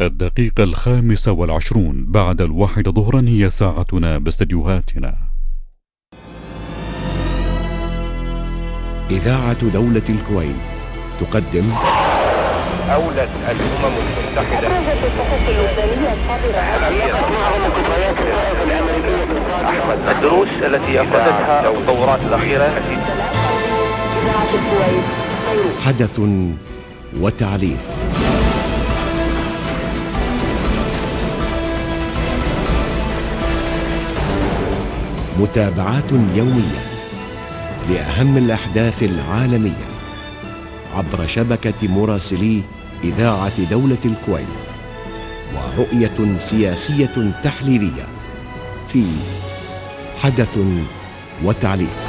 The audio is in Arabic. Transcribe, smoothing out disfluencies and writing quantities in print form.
25:25 بعد 1 ظهرا هي ساعتنا باستديوهاتنا. إذاعة دولة الكويت تقدم أولت الأمم المتحدة الدروس التي أخذتها التطورات الأخيرة. حدث وتعليق. متابعات يومية لأهم الأحداث العالمية عبر شبكة مراسلي إذاعة دولة الكويت، ورؤية سياسية تحليلية في حدث وتعليق.